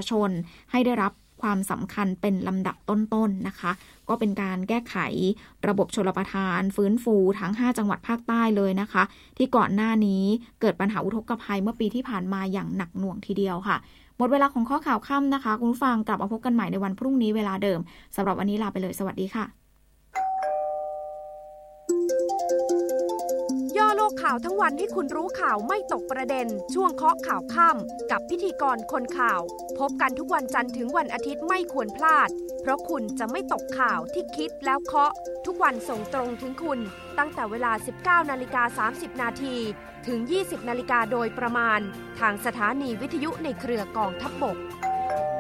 ชนให้ได้รับความสำคัญเป็นลำดับต้นๆนะคะก็เป็นการแก้ไขระบบชลประทานฟื้นฟูทั้ง5จังหวัดภาคใต้เลยนะคะที่ก่อนหน้านี้เกิดปัญหาอุทกภัยเมื่อปีที่ผ่านมาอย่างหนักหน่วงทีเดียวค่ะหมดเวลาของข้อข่าวค่ำนะคะคุณผู้ฟังกลับมาพบกันใหม่ในวันพรุ่งนี้เวลาเดิมสำหรับวันนี้ลาไปเลยสวัสดีค่ะย่อโลกข่าวทั้งวันให้คุณรู้ข่าวไม่ตกประเด็นช่วงเคาะข่าวค่ำกับพิธีกรคนข่าวพบกันทุกวันจันทร์ถึงวันอาทิตย์ไม่ควรพลาดเพราะคุณจะไม่ตกข่าวที่คิดแล้วเคาะทุกวันส่งตรงถึงคุณตั้งแต่เวลา 19:30 นาทีถึง 20 นาฬิกาโดยประมาณทางสถานีวิทยุในเครือกองทัพบก